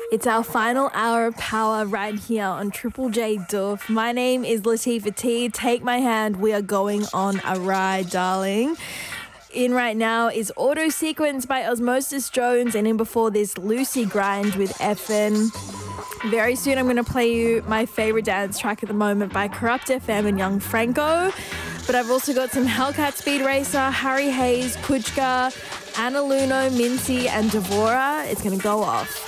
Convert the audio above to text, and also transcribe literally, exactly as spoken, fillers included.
It's our final hour of power right here on Triple J Doof. My name is Latifah T. Take my hand. We are going on a ride, darling. In right now is Auto Sequence by Osmosis Jones, and in before this, Lucy Grind with Effin. Very soon I'm going to play you my favourite dance track at the moment by Corrupt F M and Young Franco. But I've also got some Hellcat Speed Racer, Harry Hayes, Kuchka, Anna Luno, Mincy and Devora. It's going to go off.